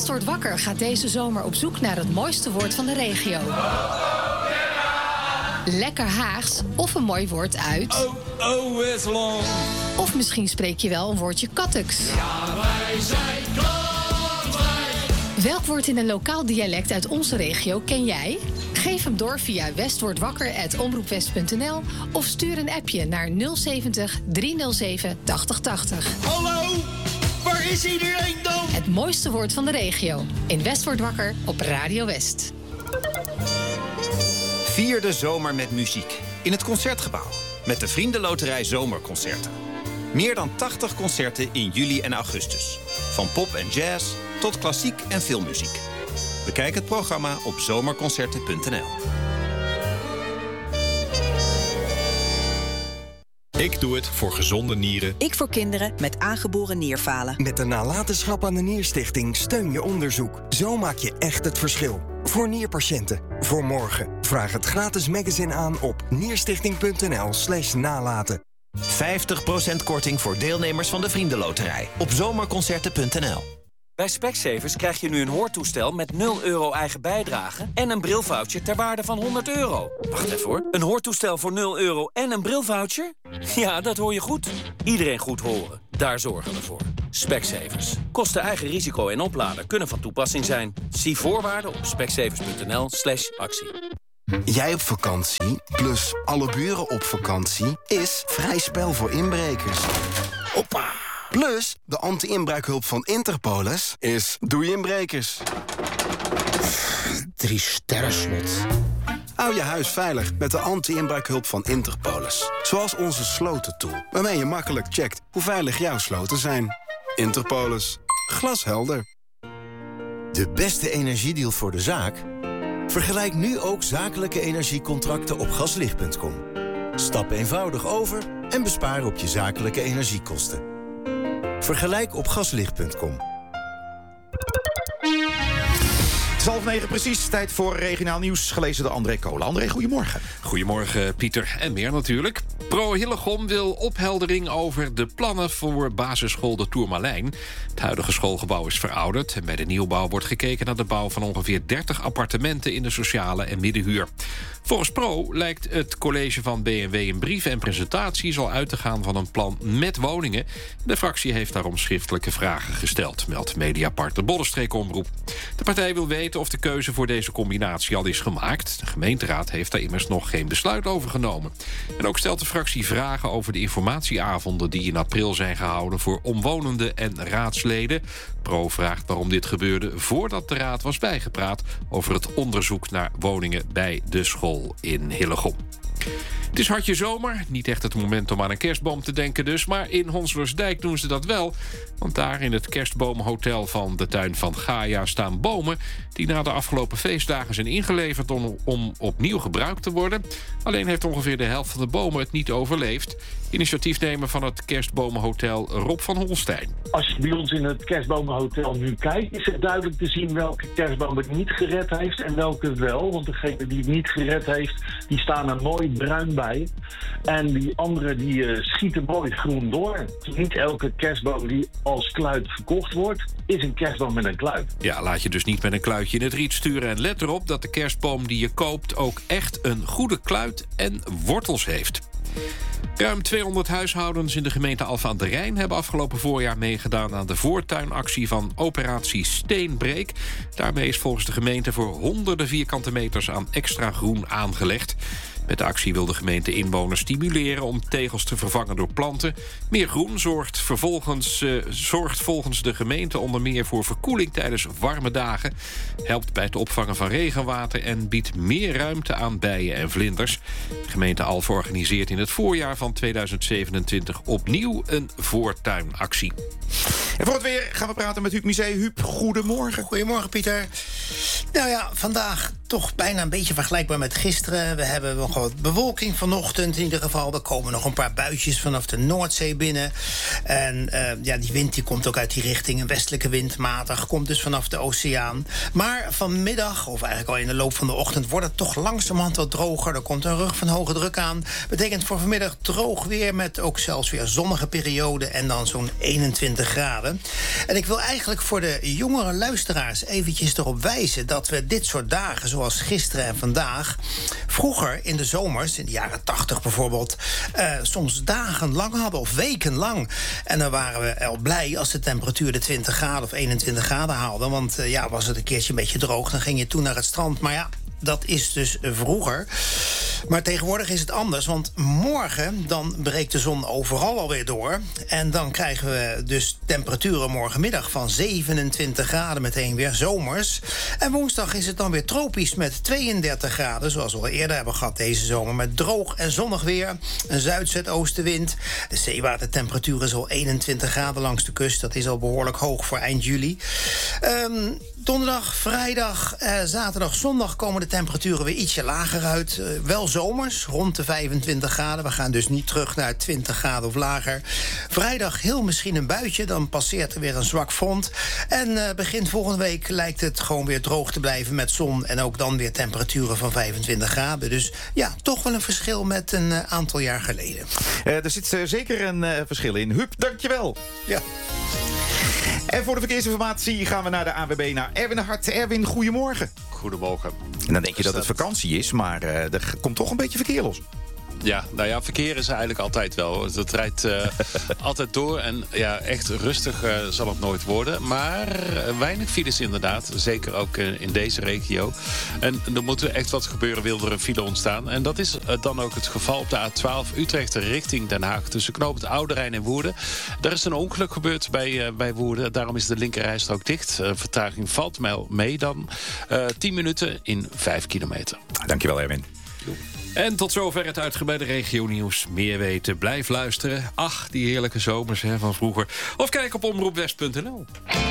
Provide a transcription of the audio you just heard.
West wordt wakker gaat deze zomer op zoek naar het mooiste woord van de regio. Lekker Haags of een mooi woord uit... Oh, Westland. Of misschien spreek je wel een woordje Kattuks. Ja, wij zijn Katwijk. Welk woord in een lokaal dialect uit onze regio ken jij? Geef hem door via westwordwakker@omroepwest.nl of stuur een appje naar 070 307 8080. Hallo, waar is iedereen dan? Het mooiste woord van de regio. In West wordt wakker op Radio West. Vier de zomer met muziek. In het Concertgebouw. Met de Vriendenloterij Zomerconcerten. Meer dan 80 concerten in juli en augustus. Van pop en jazz tot klassiek en filmmuziek. Bekijk het programma op zomerconcerten.nl. Ik doe het voor gezonde nieren. Ik voor kinderen met aangeboren nierfalen. Met de nalatenschap aan de Nierstichting steun je onderzoek. Zo maak je echt het verschil. Voor nierpatiënten. Voor morgen. Vraag het gratis magazine aan op nierstichting.nl/nalaten. 50% korting voor deelnemers van de Vriendenloterij. Op zomerconcerten.nl. Bij Specsavers krijg je nu een hoortoestel met 0 euro eigen bijdrage... en een brilvoucher ter waarde van €100. Wacht even hoor. Een hoortoestel voor 0 euro en een brilvoucher? Ja, dat hoor je goed. Iedereen goed horen. Daar zorgen we voor. Specsavers. Kosten eigen risico en oplader kunnen van toepassing zijn. Zie voorwaarden op specsavers.nl/actie. Jij op vakantie, plus alle buren op vakantie... is vrij spel voor inbrekers. Hoppa! Plus, de anti-inbraakhulp van Interpolis is doei inbrekers. 3 sterren slot. Hou je huis veilig met de anti-inbraakhulp van Interpolis. Zoals onze slotentool, waarmee je makkelijk checkt hoe veilig jouw sloten zijn. Interpolis. Glashelder. De beste energiedeal voor de zaak? Vergelijk nu ook zakelijke energiecontracten op gaslicht.com. Stap eenvoudig over en bespaar op je zakelijke energiekosten. Vergelijk op gaslicht.com. Het is 8:30 precies, tijd voor regionaal nieuws, gelezen door André Kolen. André, goedemorgen. Goedemorgen, Pieter. En meer natuurlijk. Pro Hillegom wil opheldering over de plannen voor basisschool de Tourmalijn. Het huidige schoolgebouw is verouderd en bij de nieuwbouw wordt gekeken naar de bouw van ongeveer 30 appartementen in de sociale en middenhuur. Volgens Pro lijkt het college van B&W in brieven en presentaties al uit te gaan van een plan met woningen. De fractie heeft daarom schriftelijke vragen gesteld, meldt mediapartner Bollenstreek Omroep. De partij wil weten of de keuze voor deze combinatie al is gemaakt. De gemeenteraad heeft daar immers nog geen besluit over genomen. En ook stelt de fractie vragen over de informatieavonden die in april zijn gehouden voor omwonenden en raadsleden. Pro vraagt waarom dit gebeurde voordat de raad was bijgepraat over het onderzoek naar woningen bij de school in Hillegom. Het is hartje zomer, niet echt het moment om aan een kerstboom te denken dus, maar in Honselersdijk doen ze dat wel. Want daar in het kerstboomhotel van de tuin van Gaia staan bomen die na de afgelopen feestdagen zijn ingeleverd om opnieuw gebruikt te worden. Alleen heeft ongeveer de helft van de bomen het niet overleefd. Initiatiefnemer van het kerstbomenhotel Rob van Holstein. Als je bij ons in het kerstbomenhotel nu kijkt, is het duidelijk te zien welke kerstboom het niet gered heeft en welke wel. Want degene die het niet gered heeft, die staan er mooi bruin bij. En die andere die schieten mooi groen door. Niet elke kerstboom die als kluit verkocht wordt, is een kerstboom met een kluit. Ja, laat je dus niet met een kluitje in het riet sturen. En let erop dat de kerstboom die je koopt ook echt een goede kluit en wortels heeft. Ruim 200 huishoudens in de gemeente Alphen aan de Rijn hebben afgelopen voorjaar meegedaan aan de voortuinactie van Operatie Steenbreek. Daarmee is volgens de gemeente voor honderden vierkante meters aan extra groen aangelegd. Met de actie wil de gemeente inwoners stimuleren om tegels te vervangen door planten. Meer groen zorgt volgens de gemeente onder meer voor verkoeling tijdens warme dagen. Helpt bij het opvangen van regenwater en biedt meer ruimte aan bijen en vlinders. De gemeente Alphen organiseert in het voorjaar van 2027 opnieuw een voortuinactie. En voor het weer gaan we praten met Huub Misé. Huub, goedemorgen. Goedemorgen, Pieter. Nou ja, vandaag toch bijna een beetje vergelijkbaar met gisteren. We hebben nog wat bewolking vanochtend in ieder geval. Er komen nog een paar buitjes vanaf de Noordzee binnen. En die wind die komt ook uit die richting. Een westelijke wind, matig, komt dus vanaf de oceaan. Maar vanmiddag, of eigenlijk al in de loop van de ochtend, wordt het toch langzamerhand wat droger. Er komt een rug van hoge druk aan. Betekent voor vanmiddag droog weer met ook zelfs weer zonnige perioden en dan zo'n 21 graden. En ik wil eigenlijk voor de jongere luisteraars eventjes erop wijzen dat we dit soort dagen, zoals gisteren en vandaag, vroeger in de zomers, in de jaren 80 bijvoorbeeld, soms dagenlang hadden of wekenlang. En dan waren we al blij als de temperatuur de 20 graden of 21 graden haalde. Want was het een keertje een beetje droog, dan ging je toen naar het strand. Maar ja, dat is dus vroeger. Maar tegenwoordig is het anders, want morgen dan breekt de zon overal alweer door. En dan krijgen we dus temperaturen morgenmiddag van 27 graden, meteen weer zomers. En woensdag is het dan weer tropisch met 32 graden, zoals we al eerder hebben gehad deze zomer. Met droog en zonnig weer, een zuid-zuidoostenwind. De zeewatertemperatuur is al 21 graden langs de kust. Dat is al behoorlijk hoog voor eind juli. Donderdag, vrijdag, zaterdag, zondag komen de temperaturen weer ietsje lager uit. Wel zomers, rond de 25 graden. We gaan dus niet terug naar 20 graden of lager. Vrijdag heel misschien een buitje, dan passeert er weer een zwak front. En begin volgende week lijkt het gewoon weer droog te blijven met zon. En ook dan weer temperaturen van 25 graden. Dus ja, toch wel een verschil met een aantal jaar geleden. Er zit zeker een verschil in. Huub, dankjewel. Ja. En voor de verkeersinformatie gaan we naar de ANWB, naar Erwin de Hart. Erwin, goedemorgen. Goedemorgen. En dan denk je dat het vakantie is, maar er komt toch een beetje verkeer los. Ja, nou ja, verkeer is er eigenlijk altijd wel. Het rijdt altijd door en ja, echt rustig zal het nooit worden. Maar weinig files inderdaad, zeker ook in deze regio. En er moet echt wat gebeuren, wil er een file ontstaan. En dat is dan ook het geval op de A12 Utrecht richting Den Haag. Tussen knooppunt Oude Rijn en Woerden. Daar is een ongeluk gebeurd bij Woerden. Daarom is de linkerrijstrook dicht. Vertraging valt mee dan 10 minuten in 5 kilometer. Dankjewel, Erwin. En tot zover het uitgebreide regionieuws. Meer weten, blijf luisteren. Ach, die heerlijke zomers van vroeger. Of kijk op omroepwest.nl.